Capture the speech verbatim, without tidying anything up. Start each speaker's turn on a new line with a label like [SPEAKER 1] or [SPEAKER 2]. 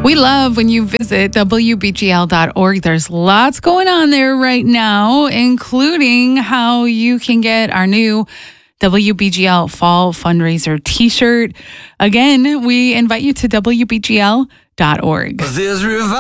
[SPEAKER 1] We love when you visit W B G L dot org. There's lots going on there right now, including how you can get our new W B G L Fall Fundraiser t-shirt. Again, we invite you to W B G L dot org.
[SPEAKER 2] There's revival.